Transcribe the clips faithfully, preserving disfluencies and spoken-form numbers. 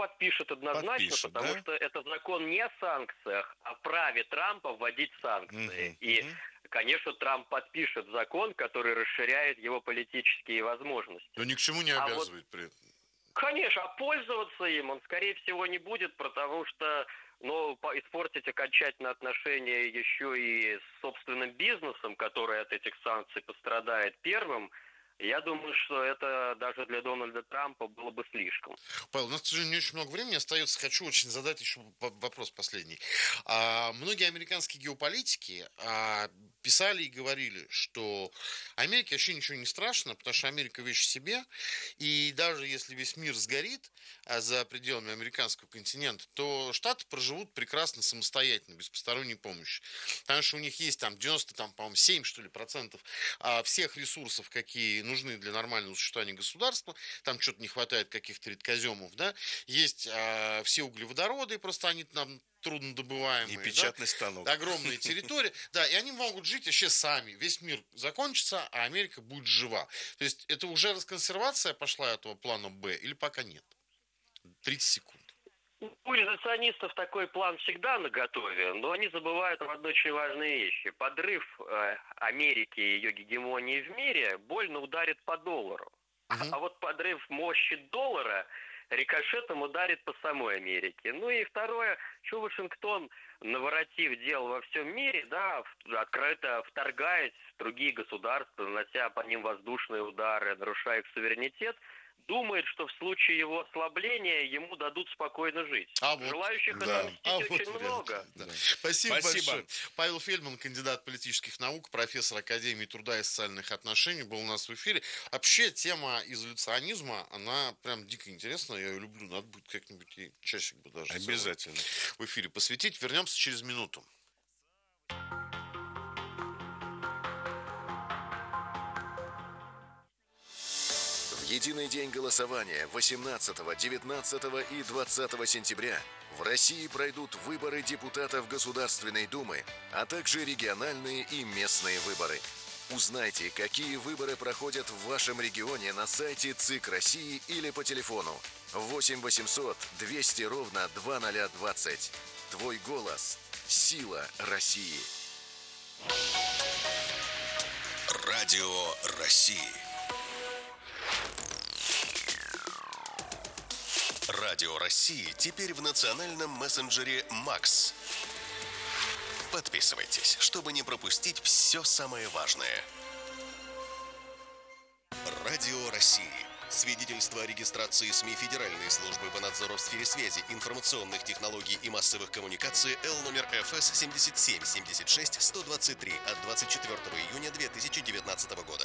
подпишет однозначно, Подпишет, потому да? что это закон не о санкциях, а о праве Трампа вводить санкции. Угу, И, угу. конечно, Трамп подпишет закон, который расширяет его политические возможности. Но ни к чему не А обязывает вот, при этом. конечно, а пользоваться им он, скорее всего, не будет, потому что, ну, испортить окончательно отношения еще и с собственным бизнесом, который от этих санкций пострадает первым, я думаю, что это даже для Дональда Трампа было бы слишком. Павел, у нас, к сожалению, не очень много времени остается. Хочу очень задать еще вопрос последний. А, многие американские геополитики а, писали и говорили, что Америке вообще ничего не страшно, потому что Америка вещь в себе, и даже если весь мир сгорит а, за пределами американского континента, то Штаты проживут прекрасно самостоятельно, без посторонней помощи. Потому что у них есть там девяносто, там, по-моему, семь, что ли, процентов а, всех ресурсов, какие нужны для нормального существования государства. Там что-то не хватает каких-то редкоземов, да. Есть а, все углеводороды, просто они нам трудно добываемые. И печатный да? станок. Огромные территории. Да, и они могут жить вообще сами. Весь мир закончится, а Америка будет жива. То есть это уже расконсервация пошла этого плана Б или пока нет? тридцать секунд. У изоляционистов такой план всегда наготове, но они забывают об одной очень важной вещи. Подрыв э, Америки и ее гегемонии в мире больно ударит по доллару. Угу. А вот подрыв мощи доллара рикошетом ударит по самой Америке. Ну и второе, что Вашингтон, наворотив дел во всем мире, да, открыто вторгаясь в другие государства, нанося по ним воздушные удары, нарушая их суверенитет, думает, что в случае его ослабления ему дадут спокойно жить. А вот, Желающих да. это мстить А очень вот много. Да. Спасибо, Спасибо большое. Павел Фельдман, кандидат политических наук, профессор Академии труда и социальных отношений, был у нас в эфире. Вообще, тема изоляционизма, она прям дико интересная. Я ее люблю. Надо будет как-нибудь и часик бы даже обязательно в эфире посвятить. Вернемся через минуту. В единый день голосования восемнадцатого, девятнадцатого и двадцатого сентября в России пройдут выборы депутатов Государственной Думы, а также региональные и местные выборы. Узнайте, какие выборы проходят в вашем регионе на сайте ЦИК России или по телефону восемь восемьсот двести ровно двадцать двадцать. Твой голос – сила России. Радио России. Радио России теперь в национальном мессенджере Макс. Подписывайтесь, чтобы не пропустить все самое важное. Радио России. Свидетельство о регистрации СМИ Федеральной службы по надзору в сфере связи, информационных технологий и массовых коммуникаций Л номер Ф С семь семь семь шесть сто двадцать три от двадцать четвёртого июня две тысячи девятнадцатого года.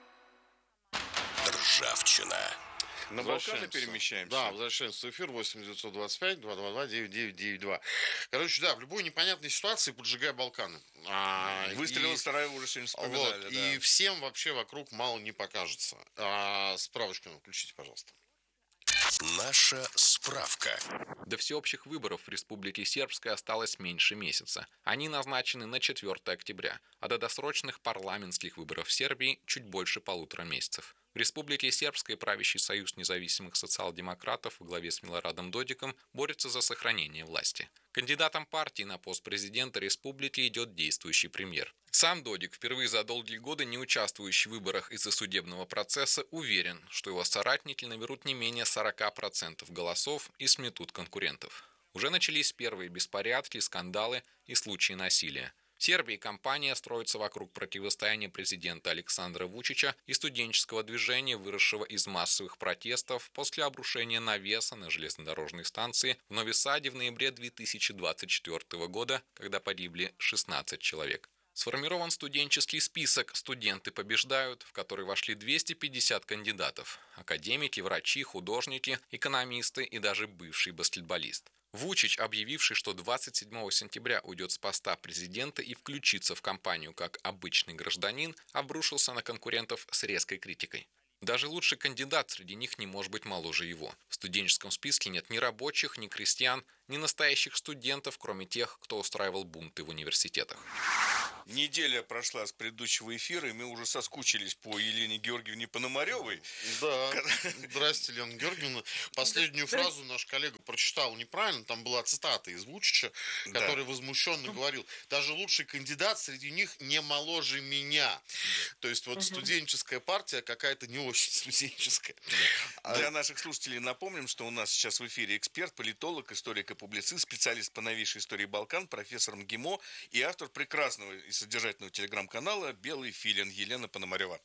Ржавчина. На Балканы перемещаемся. Да, возвращаемся в эфир. восемь девятьсот двадцать пять двести двадцать два девяносто девять девяносто два. Короче, да, в любой непонятной ситуации поджигай Балканы. А, Выстрелы и... в Сараево уже сегодня вспоминали. Вот, да. И всем вообще вокруг мало не покажется. А, справочку нам включите, пожалуйста. Наша справка. До всеобщих выборов в Республике Сербской осталось меньше месяца. Они назначены на четвёртое октября, а до досрочных парламентских выборов в Сербии чуть больше полутора месяцев. В Республике Сербской правящий союз независимых социал-демократов во главе с Милорадом Додиком борется за сохранение власти. Кандидатом партии на пост президента республики идет действующий премьер. Сам Додик, впервые за долгие годы не участвующий в выборах из-за судебного процесса, уверен, что его соратники наберут не менее сорок процентов голосов и сметут конкурентов. Уже начались первые беспорядки, скандалы и случаи насилия. В Сербии кампания строится вокруг противостояния президента Александра Вучича и студенческого движения, выросшего из массовых протестов после обрушения навеса на железнодорожной станции в Нови Саде в ноябре две тысячи двадцать четвёртого года, когда погибли шестнадцать человек. Сформирован студенческий список «Студенты побеждают», в который вошли двести пятьдесят кандидатов – академики, врачи, художники, экономисты и даже бывший баскетболист. Вучич, объявивший, что двадцать седьмого сентября уйдет с поста президента и включится в кампанию как обычный гражданин, обрушился на конкурентов с резкой критикой. Даже лучший кандидат среди них не может быть моложе его. В студенческом списке нет ни рабочих, ни крестьян, ни настоящих студентов, кроме тех, кто устраивал бунты в университетах. Неделя прошла с предыдущего эфира, и мы уже соскучились по Елене Георгиевне Пономаревой. Да, здрасте, Елена Георгиевна. Последнюю фразу наш коллега прочитал неправильно, там была цитата из Вучича, который да. возмущенно говорил, даже лучший кандидат среди них не моложе меня. То есть вот угу. студенческая партия какая-то не очень студенческая. Да. А... Для наших слушателей напомним, что у нас сейчас в эфире эксперт, политолог, историк и публицист, специалист по новейшей истории Балкан, профессор МГИМО и автор прекрасного и содержательного телеграм-канала «Белый филин» Елена Пономарева.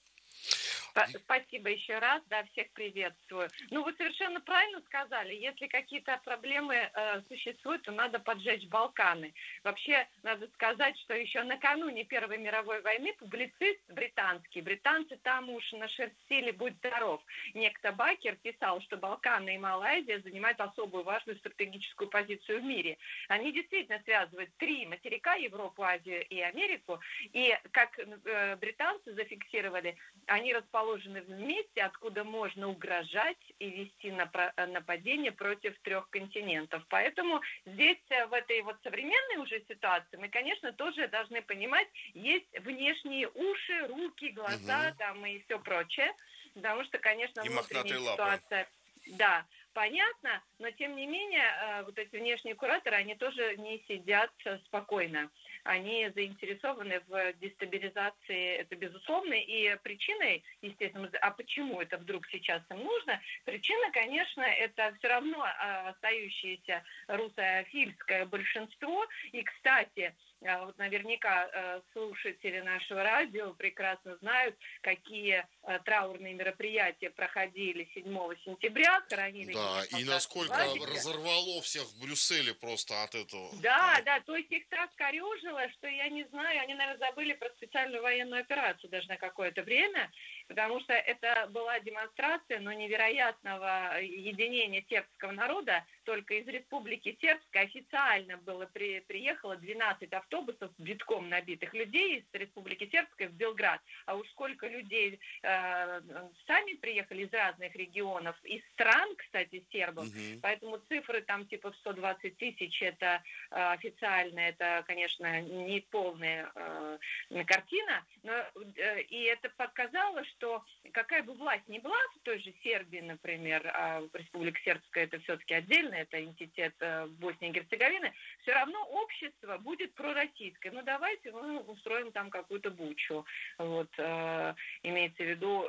Спасибо еще раз, да, всех приветствую. Ну, вы совершенно правильно сказали, если какие-то проблемы э, существуют, то надо поджечь Балканы. Вообще, надо сказать, что еще накануне Первой мировой войны публицист британский, британцы там уж нашерстили, будь здоров, некто Бакер писал, что Балканы и Малая Азия занимают особую важную стратегическую позицию в мире. Они действительно связывают три материка, Европу, Азию и Америку, и, как э, британцы зафиксировали, они расположены в месте, откуда можно угрожать и вести нападение против трех континентов. Поэтому здесь, в этой вот современной уже ситуации, мы, конечно, тоже должны понимать, есть внешние уши, руки, глаза угу. там и все прочее, потому что, конечно, и внутренняя ситуация... Да, понятно, но тем не менее вот эти внешние кураторы, они тоже не сидят спокойно. Они заинтересованы в дестабилизации, это безусловно, и причиной, естественно, а почему это вдруг сейчас им нужно? Причина, конечно, это все равно остающееся русофильское большинство, и, кстати, вот наверняка слушатели нашего радио прекрасно знают, какие траурные мероприятия проходили седьмого сентября, хоронили. Да, и насколько разорвало всех в Брюсселе просто от этого. Да, да, то есть их так корежило, что я не знаю, они, наверное, забыли про специальную военную операцию даже на какое-то время, потому что это была демонстрация, но невероятного единения сербского народа. Только из Республики Сербской официально было при, приехало двенадцать автобусов битком набитых людей из Республики Сербской в Белград. А уж сколько людей э, сами приехали из разных регионов, из стран, кстати, сербов. Угу. Поэтому цифры там типа в сто двадцать тысяч, это э, официально, это, конечно, не полная э, картина. Но, э, и это показало, что какая бы власть ни была в той же Сербии, например, а Республика Сербская это все-таки отдельно, это энтитет Боснии и Герцеговины, все равно общество будет пророссийское. Ну, давайте мы устроим там какую-то бучу. Вот, э, имеется в виду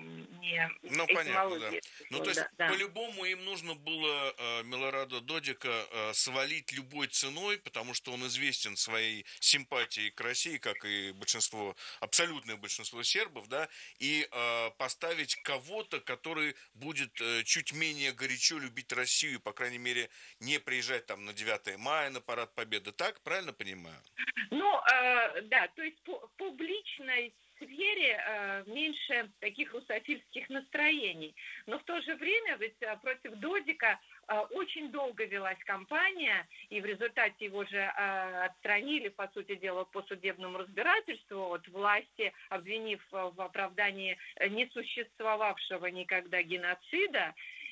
не ну, понятно, да. Ну, вот, то есть, да, да. по-любому им нужно было э, Милорадо Додика э, свалить любой ценой, потому что он известен своей симпатией к России, как и большинство, абсолютное большинство сербов, да, и э, поставить кого-то, который будет э, чуть менее горячо любить Россию, по крайней мере, не приезжать там на девятое мая, на Парад Победы. Так, правильно понимаю? Ну, э, да, то есть по публичной сфере э, меньше таких русофильских настроений. Но в то же время ведь против Додика э, очень долго велась кампания, и в результате его же э, отстранили, по сути дела, по судебному разбирательству от власти, обвинив в оправдании несуществовавшего никогда геноцида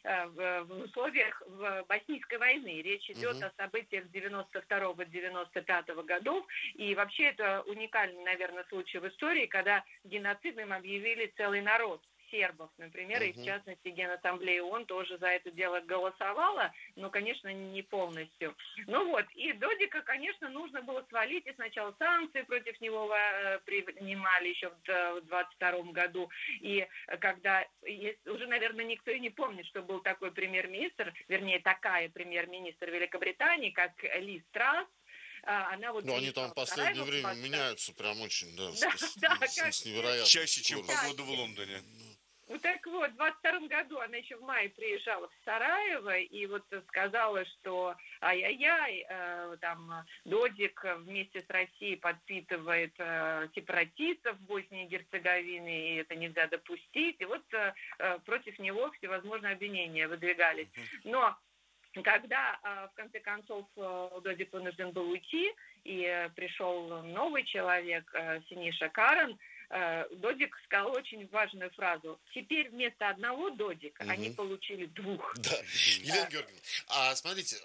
в условиях Боснийской войны. Речь идет угу. о событиях девяносто второго - девяносто пятого годов. И вообще это уникальный, наверное, случай в истории, когда геноцидом объявили целый народ сербов, например, uh-huh. и в частности Генассамблея ООН тоже за это дело голосовала, но, конечно, не полностью. Ну вот, и Додика, конечно, нужно было свалить, и сначала санкции против него принимали еще в двадцать втором году, и когда, уже, наверное, никто и не помнит, что был такой премьер-министр, вернее, такая премьер-министр Великобритании, как Ли Страс. Она вот ну, они там в последнее время поставить. меняются прям очень, да, да, с, да, с, как... с невероятной чаще, чем скоростью. погода в Лондоне. Ну так вот, в двадцать втором году она еще в мае приезжала в Сараево и вот сказала, что ай-яй-яй, э, там Додик вместе с Россией подпитывает э, сепаратистов в Боснии и Герцеговине, и это нельзя допустить. И вот э, против него всевозможные обвинения выдвигались. Но когда, в конце концов, Додик вынужден был уйти, и пришел новый человек, Синиша Каран, Додик сказал очень важную фразу. Теперь вместо одного Додика угу. они получили двух. Да, Елена Георгиевна, а смотрите,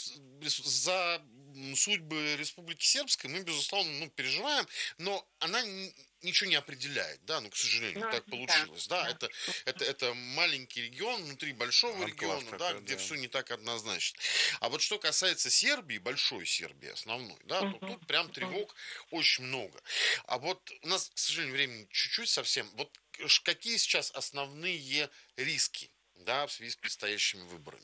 за судьбы Республики Сербской мы, безусловно, ну, переживаем, но она ничего не определяет, да, ну, к сожалению, ну, так получилось, да, да. Это, это, это маленький регион внутри большого Анклав региона, да, где да. все не так однозначно. А вот что касается Сербии, большой Сербии основной, да, uh-huh. то тут прям тревог uh-huh. очень много. А вот у нас, к сожалению, времени чуть-чуть совсем, вот какие сейчас основные риски, да, в связи с предстоящими выборами?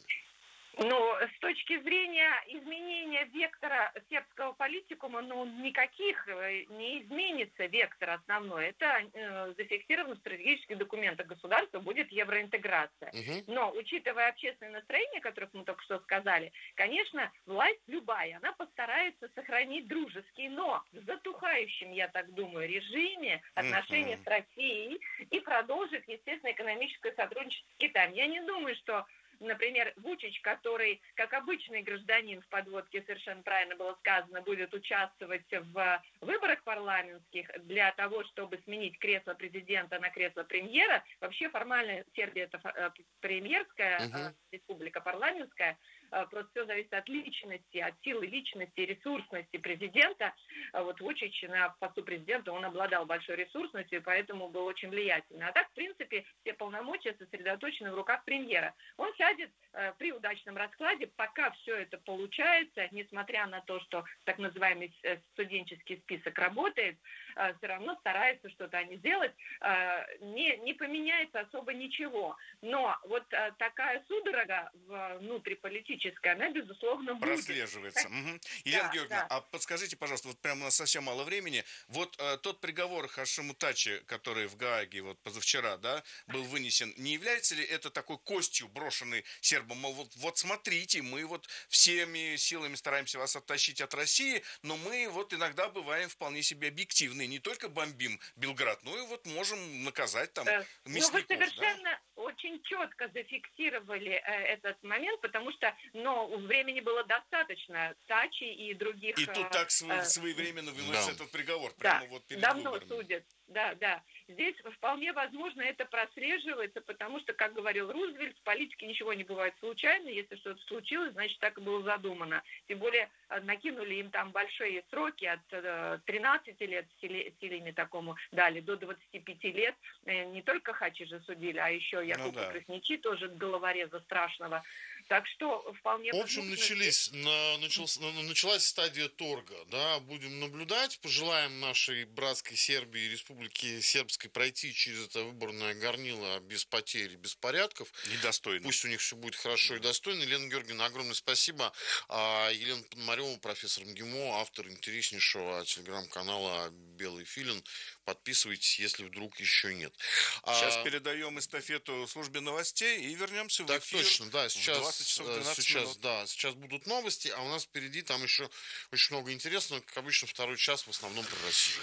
Ну, с точки зрения изменения вектора сербского политикума, ну, никаких не изменится вектор основной. Это э, зафиксировано в стратегических документах государства, будет евроинтеграция. Угу. Но, учитывая общественное настроение, о которых мы только что сказали, конечно, власть любая, она постарается сохранить дружеский, но в затухающем, я так думаю, режиме отношения угу. с Россией и продолжит, естественно, экономическое сотрудничество с Китаем. Я не думаю, что например, Вучич, который, как обычный гражданин в подводке, совершенно правильно было сказано, будет участвовать в выборах парламентских для того, чтобы сменить кресло президента на кресло премьера. Вообще формально Сербия это премьерская uh-huh. республика, парламентская. Просто все зависит от личности, от силы личности, ресурсности президента. Вот Вучич на посту президента, он обладал большой ресурсностью, и поэтому был очень влиятельный. А так, в принципе, все полномочия сосредоточены в руках премьера. Он сядет э, при удачном раскладе, пока все это получается, несмотря на то, что так называемый студенческий список работает, э, все равно старается что-то они сделать, э, не, не поменяется особо ничего. Но вот э, такая судорога внутриполитическая, она, безусловно, будет. Прослеживается. Угу. Елена да, Георгиевна, да. а подскажите, пожалуйста, вот прямо у нас совсем мало времени, вот э, тот приговор Хашиму Тачи, который в Гааге вот позавчера, да, был вынесен, не является ли это такой костью, брошенной сербам, мол, вот, вот смотрите, мы вот всеми силами стараемся вас оттащить от России, но мы вот иногда бываем вполне себе объективны, не только бомбим Белград, но и вот можем наказать там э, мясников. Ну, вы совершенно да? очень четко зафиксировали э, этот момент, потому что но времени было достаточно, Тачи и других... И тут так э, своевременно выносится да. этот приговор, прямо да, вот перед давно выборами. судят, да, да. Здесь вполне возможно это прослеживается, потому что, как говорил Рузвельт, в политике ничего не бывает случайно, если что-то случилось, значит, так и было задумано. Тем более накинули им там большие сроки, от тринадцати лет силами такому дали, до двадцати пяти лет. Не только Хачи же судили, а еще Якуба ну, да. Красничи, тоже головореза страшного. Так что вполне В общем, возможно... начались, на, начался, началась стадия торга, да, будем наблюдать, пожелаем нашей братской Сербии, Республике Сербской пройти через это выборное горнило без потерь и беспорядков. Недостойно. Пусть у них все будет хорошо и достойно. Елена Георгиевна, огромное спасибо. А Елена Пономарева, профессор МГИМО, автор интереснейшего телеграм-канала «Белый филин». Подписывайтесь, если вдруг еще нет. Сейчас а... передаем эстафету службе новостей и вернемся в так эфир. Так точно, да, сейчас, часов сейчас, да, сейчас будут новости, а у нас впереди там еще очень много интересного. Как обычно, второй час в основном про Россию.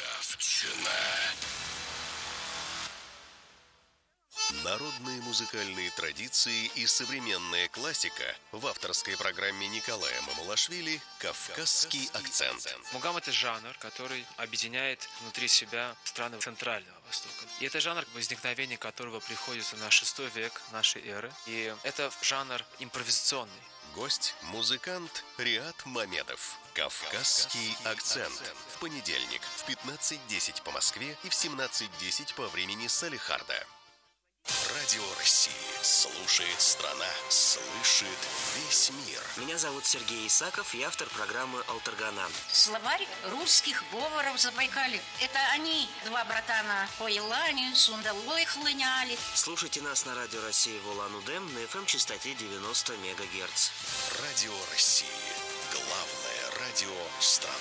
Народные музыкальные традиции и современная классика в авторской программе Николая Мамулашвили «Кавказский акцент». Мугам – это жанр, который объединяет внутри себя страны Центрального Востока. И это жанр, возникновение которого приходится на шестой век нашей эры. И это жанр импровизационный. Гость – музыкант Риат Мамедов. «Кавказский акцент». В понедельник в пятнадцать десять по Москве и в семнадцать десять по времени Салехарда. Радио России. Слушает страна. Слышит весь мир. Меня зовут Сергей Исаков, я автор программы «Алтарганан». Словарь русских говоров Забайкалья. Это они, два братана по Елане, Сундалой хлыняли. Слушайте нас на Радио России в Улан-Удэ на эф эм-частоте девяносто мегагерц. Радио России. Главное радио страны.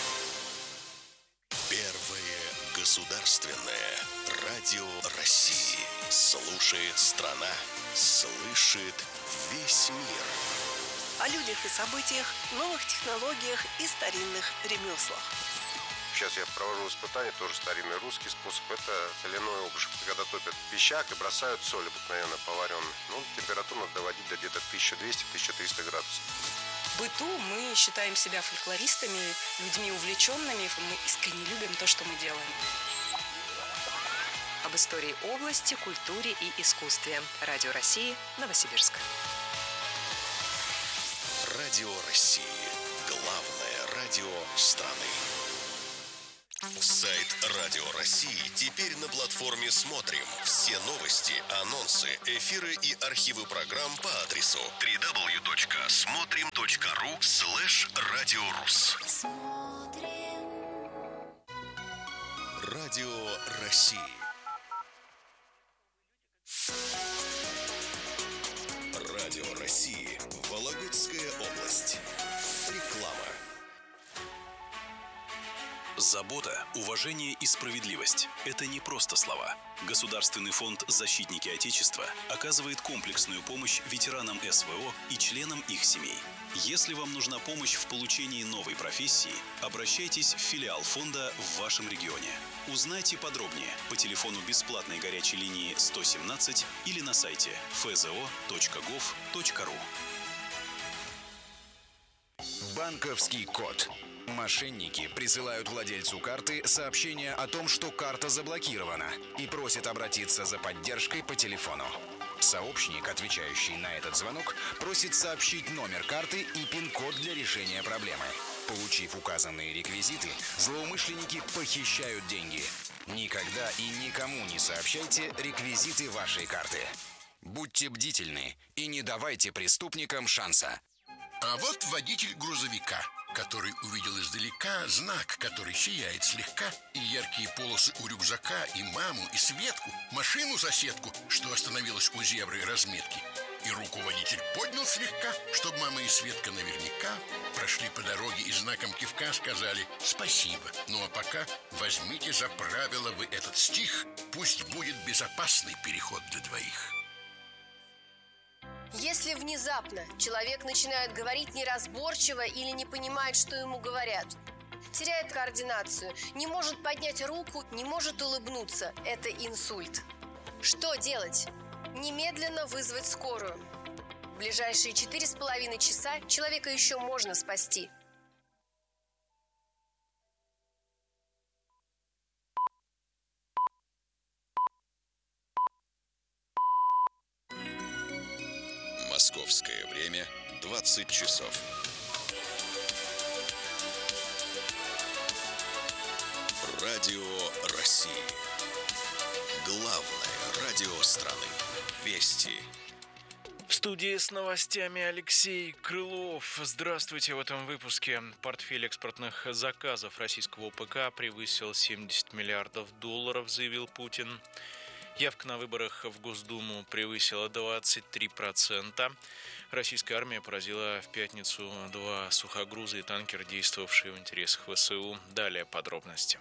Первое государственное радио России. Слушает страна, слышит весь мир. О людях и событиях, новых технологиях и старинных ремеслах. Сейчас я провожу испытания, тоже старинный русский способ. Это соляной обжиг. Когда топят пищак и бросают соль обыкновенно поваренную. Ну, температуру надо доводить до где-то тысяча двести - тысяча триста градусов. В быту мы считаем себя фольклористами, людьми увлеченными. Мы искренне любим то, что мы делаем. об истории области, культуре и искусстве. Радио России, Новосибирск. Радио России. Главное радио страны. Сайт Радио России теперь на платформе «Смотрим». Все новости, анонсы, эфиры и архивы программ по адресу дабл ю дабл ю дабл ю точка смотрим точка ру слэш радиорус. Радио России. Радио России. Вологодская область. Реклама. Забота, уважение и справедливость – это не просто слова. Государственный фонд «Защитники Отечества» оказывает комплексную помощь ветеранам эс вэ о и членам их семей. Если вам нужна помощь в получении новой профессии, обращайтесь в филиал фонда в вашем регионе. Узнайте подробнее по телефону бесплатной горячей линии сто семнадцать или на сайте эф зэ о точка гов точка ру. Банковский код. Мошенники присылают владельцу карты сообщение о том, что карта заблокирована, и просят обратиться за поддержкой по телефону. Сообщник, отвечающий на этот звонок, просит сообщить номер карты и пин-код для решения проблемы. Получив указанные реквизиты, злоумышленники похищают деньги. Никогда и никому не сообщайте реквизиты вашей карты. Будьте бдительны и не давайте преступникам шанса. А вот водитель грузовика, который увидел издалека знак, который сияет слегка, и яркие полосы у рюкзака, и маму, и Светку, машину-соседку, что остановилась у зебры разметки. И руку водитель поднял слегка, чтобы мама и Светка наверняка прошли по дороге и знаком кивка сказали «спасибо». Ну а пока возьмите за правило вы этот стих, пусть будет безопасный переход для двоих. Если внезапно человек начинает говорить неразборчиво или не понимает, что ему говорят, теряет координацию, не может поднять руку, не может улыбнуться, это инсульт. Что делать? Немедленно вызвать скорую. В ближайшие четыре с половиной часа человека еще можно спасти. Московское время двадцать часов. Радио России. Главное радио страны. Вести. В студии с новостями Алексей Крылов. Здравствуйте. В этом выпуске портфель экспортных заказов российского о пэ ка превысил семьдесят миллиардов долларов, заявил Путин. Явка на выборах в Госдуму превысила двадцать три процента. Российская армия поразила в пятницу два сухогруза и танкер, действовавшие в интересах вэ эс у. Далее подробности.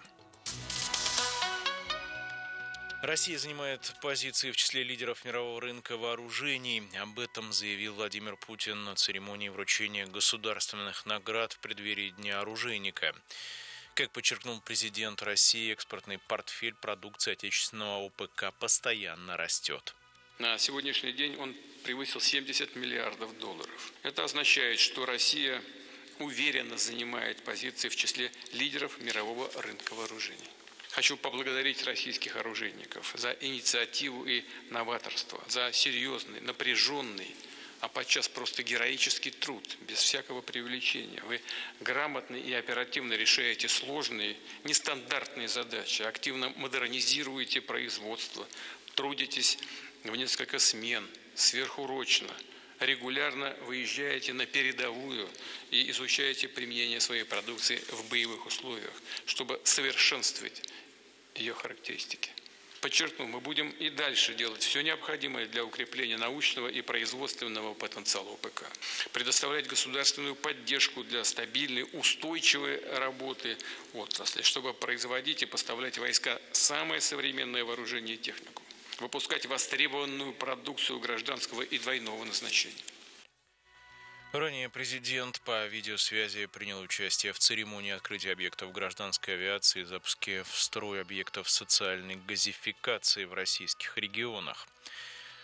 Россия занимает позиции в числе лидеров мирового рынка вооружений. Об этом заявил Владимир Путин на церемонии вручения государственных наград в преддверии Дня оружейника. Как подчеркнул президент России, экспортный портфель продукции отечественного о пэ ка постоянно растет. На сегодняшний день он превысил семьдесят миллиардов долларов. Это означает, что Россия уверенно занимает позиции в числе лидеров мирового рынка вооружений. Хочу поблагодарить российских оружейников за инициативу и новаторство, за серьезный, напряженный, а подчас просто героический труд, без всякого преувеличения. Вы грамотно и оперативно решаете сложные, нестандартные задачи, активно модернизируете производство, трудитесь в несколько смен, сверхурочно, регулярно выезжаете на передовую и изучаете применение своей продукции в боевых условиях, чтобы совершенствовать ее характеристики. Подчеркну, мы будем и дальше делать все необходимое для укрепления научного и производственного потенциала о пэ ка, предоставлять государственную поддержку для стабильной, устойчивой работы отрасли, чтобы производить и поставлять войска самое современное вооружение и технику, выпускать востребованную продукцию гражданского и двойного назначения. Ранее президент по видеосвязи принял участие в церемонии открытия объектов гражданской авиации и запуске в строй объектов социальной газификации в российских регионах.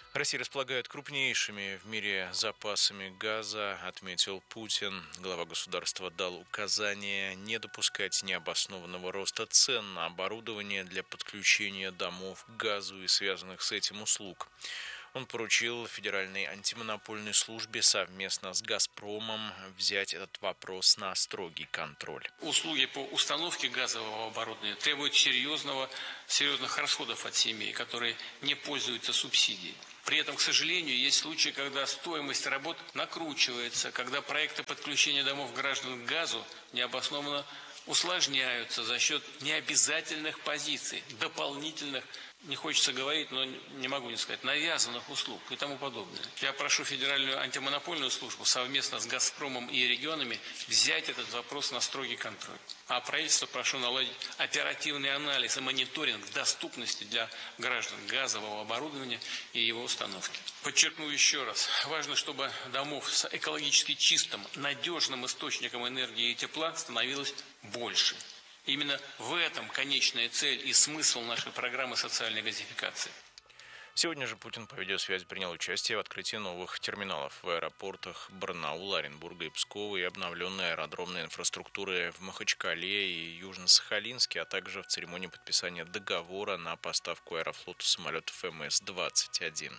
Россия располагает крупнейшими в мире запасами газа, отметил Путин. Глава государства дал указание не допускать необоснованного роста цен на оборудование для подключения домов к газу и связанных с этим услуг. Он поручил Федеральной антимонопольной службе совместно с «Газпромом» взять этот вопрос на строгий контроль. Услуги по установке газового оборудования требуют серьезного, серьезных расходов от семей, которые не пользуются субсидией. При этом, к сожалению, есть случаи, когда стоимость работ накручивается, когда проекты подключения домов граждан к газу необоснованно усложняются за счет необязательных позиций, дополнительных, не хочется говорить, но не могу не сказать, навязанных услуг и тому подобное. Я прошу Федеральную антимонопольную службу совместно с «Газпромом» и регионами взять этот вопрос на строгий контроль. А правительство прошу наладить оперативный анализ и мониторинг доступности для граждан газового оборудования и его установки. Подчеркну еще раз, важно, чтобы домов с экологически чистым, надежным источником энергии и тепла становилось больше. Именно в этом конечная цель и смысл нашей программы социальной газификации. Сегодня же Путин по видеосвязи принял участие в открытии новых терминалов в аэропортах Барнаула, Оренбурга и Пскова и обновленной аэродромной инфраструктуры в Махачкале и Южно-Сахалинске, а также в церемонии подписания договора на поставку Аэрофлоту самолетов эм эс двадцать один.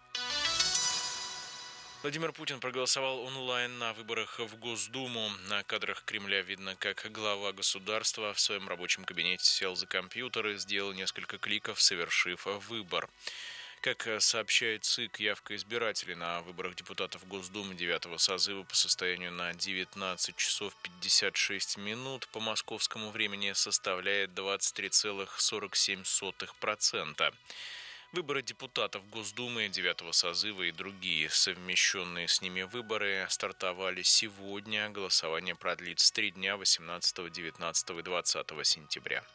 Владимир Путин проголосовал онлайн на выборах в Госдуму. На кадрах Кремля видно, как глава государства в своем рабочем кабинете сел за компьютер и сделал несколько кликов, совершив выбор. Как сообщает ЦИК, явка избирателей на выборах депутатов Госдумы девятого созыва по состоянию на девятнадцать часов пятьдесят шесть минут по московскому времени составляет двадцать три целых сорок семь сотых процента. Выборы депутатов Госдумы девятого созыва и другие совмещенные с ними выборы стартовали сегодня. Голосование продлится три дня: восемнадцатого, девятнадцатого и двадцатого сентября.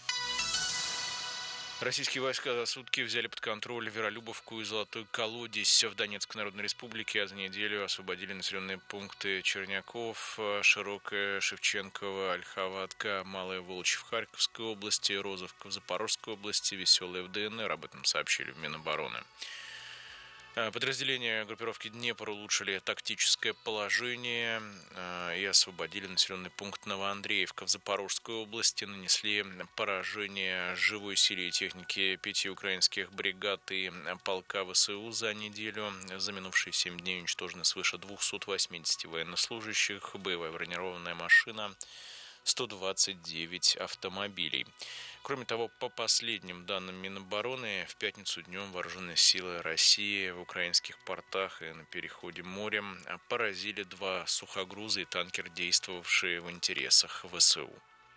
Российские войска за сутки взяли под контроль Веролюбовку и Золотой Колодец в Донецкой Народной Республике, а за неделю освободили населенные пункты Черняков, Широкая, Шевченково, Ольховатка, Малая Волочь в Харьковской области, Розовка в Запорожской области, Веселая в ДНР. Об этом сообщили в Минобороны. Подразделения группировки «Днепр» улучшили тактическое положение и освободили населенный пункт Новоандреевка в Запорожской области, нанесли поражение живой силе и технике пяти украинских бригад и полка ВСУ за неделю. За минувшие семь дней уничтожено свыше двухсот восьмидесяти военнослужащих, боевая бронированная машина, сто двадцать девять автомобилей. Кроме того, по последним данным Минобороны, в пятницу днем вооруженные силы России в украинских портах и на переходе морем поразили два сухогруза и танкер, действовавшие в интересах ВСУ.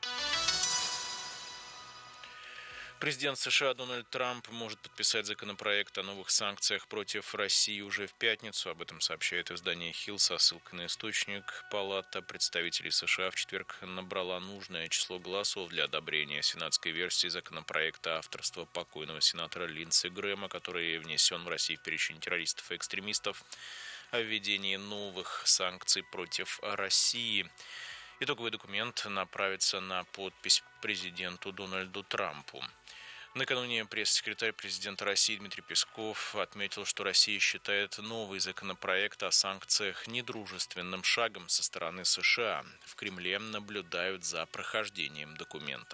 Президент США Дональд Трамп может подписать законопроект о новых санкциях против России уже в пятницу. Об этом сообщает издание Хилл со ссылкой на источник. Палата представителей США в четверг набрала нужное число голосов для одобрения сенатской версии законопроекта авторства покойного сенатора Линдси Грэма, который внесен в Россию в перечень террористов и экстремистов, о введении новых санкций против России. Итоговый документ направится на подпись президенту Дональду Трампу. Накануне пресс-секретарь президента России Дмитрий Песков отметил, что Россия считает новый законопроект о санкциях недружественным шагом со стороны США. В Кремле наблюдают за прохождением документа.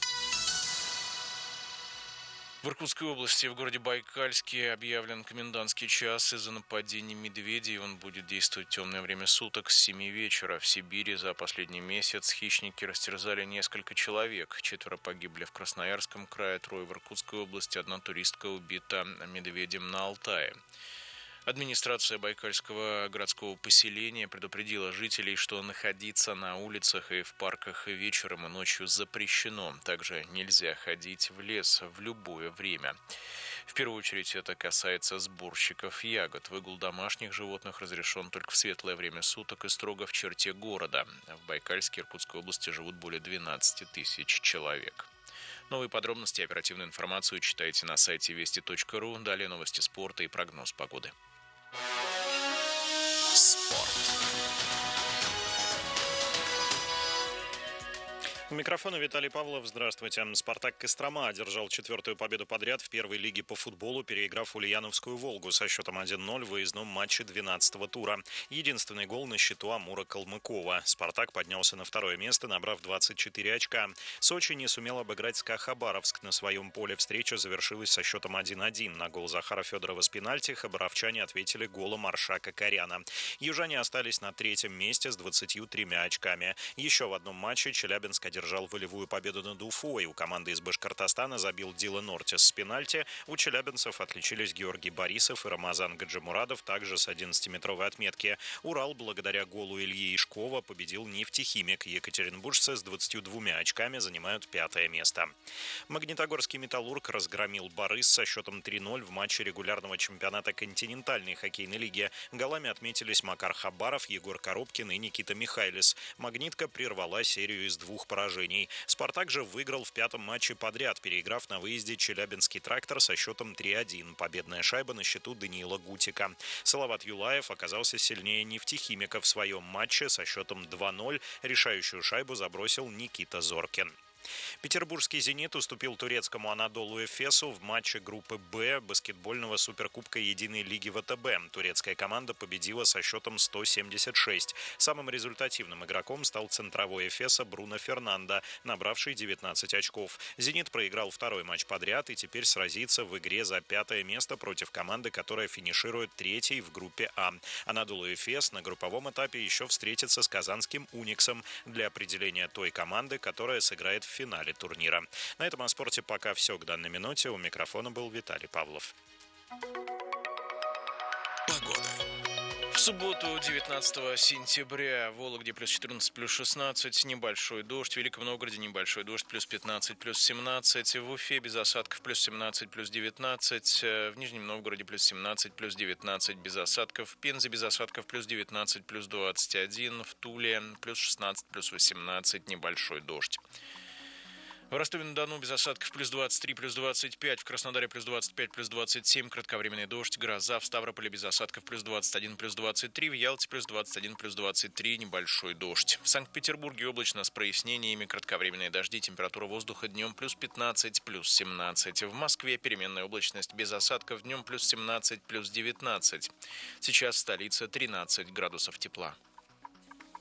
В Иркутской области, в городе Байкальске, объявлен комендантский час из-за нападений медведей. Он будет действовать в темное время суток с семи вечера. В Сибири за последний месяц хищники растерзали несколько человек. Четверо погибли в Красноярском крае, трое в Иркутской области, одна туристка убита медведем на Алтае. Администрация Байкальского городского поселения предупредила жителей, что находиться на улицах и в парках вечером и ночью запрещено. Также нельзя ходить в лес в любое время. В первую очередь это касается сборщиков ягод. Выгул домашних животных разрешен только в светлое время суток и строго в черте города. В Байкальске Иркутской области живут более двенадцати тысяч человек. Новые подробности и оперативную информацию читайте на сайте вести точка ру. Далее новости спорта и прогноз погоды. Спорт. У микрофона Виталий Павлов. Здравствуйте. «Спартак» Кострома одержал четвертую победу подряд в первой лиге по футболу, переиграв Ульяновскую «Волгу» со счетом один ноль в выездном матче двенадцатого тура. Единственный гол на счету Амура Калмыкова. «Спартак» поднялся на второе место, набрав двадцать четыре очка. Сочи не сумел обыграть СКА Хабаровск. На своем поле встреча завершилась со счетом один один. На гол Захара Федорова с пенальти хабаровчане ответили голом Аршака Коряна. Южане остались на третьем месте с двадцатью тремя очками. Еще в одном матче Челябинск одержал волевую победу над Уфой. У команды из Башкортостана забил Дилан Ортис с пенальти. У челябинцев отличились Георгий Борисов и Рамазан Гаджимурадов, также с одиннадцатиметровой отметки. Урал, благодаря голу Ильи Ишкова, победил «Нефтехимик». Екатеринбуржцы с двадцатью двумя очками занимают пятое место. Магнитогорский «Металлург» разгромил «Борис» со счетом три ноль в матче регулярного чемпионата континентальной хоккейной лиги. Голами отметились Макар Хабаров, Егор Коробкин и Никита Михайлис. «Магнитка» прервала серию из двух поражений. «Спартак» же выиграл в пятом матче подряд, переиграв на выезде челябинский «Трактор» со счетом три один. Победная шайба на счету Даниила Гутика. Салават Юлаев оказался сильнее «Нефтехимика» в своем матче со счетом два ноль. Решающую шайбу забросил Никита Зоркин. Петербургский «Зенит» уступил турецкому «Анадолу Эфесу» в матче группы «Б» баскетбольного суперкубка Единой лиги ВТБ. Турецкая команда победила со счетом сто семьдесят шесть. Самым результативным игроком стал центровой Эфеса Бруно Фернандо, набравший девятнадцать очков. «Зенит» проиграл второй матч подряд и теперь сразится в игре за пятое место против команды, которая финиширует третьей в группе А. «Анадолу Эфес» на групповом этапе еще встретится с казанским «Униксом» для определения той команды, которая сыграет в в финале турнира. На этом о спорте пока все к данной минуте. У микрофона был Виталий Павлов. Погода. В субботу, девятнадцатого сентября, в Вологде плюс четырнадцать, плюс шестнадцать, небольшой дождь. В Великом Новгороде небольшой дождь, плюс пятнадцать, плюс семнадцать. В Уфе без осадков, плюс семнадцать, плюс девятнадцать. В Нижнем Новгороде плюс семнадцать, плюс девятнадцать, без осадков. В Пензе без осадков, плюс девятнадцать, плюс двадцать один. В Туле плюс шестнадцать, плюс восемнадцать, небольшой дождь. В Ростове-на-Дону без осадков плюс двадцать три, плюс двадцать пять, в Краснодаре плюс двадцать пять, плюс двадцать семь, кратковременный дождь, гроза, в Ставрополе без осадков плюс двадцать один, плюс двадцать три, в Ялте плюс двадцать один, плюс двадцать три, небольшой дождь. В Санкт-Петербурге облачно с прояснениями, кратковременные дожди, температура воздуха днем плюс пятнадцать, плюс семнадцать. В Москве переменная облачность без осадков, днем плюс семнадцать, плюс девятнадцать. Сейчас в столице тринадцать градусов тепла.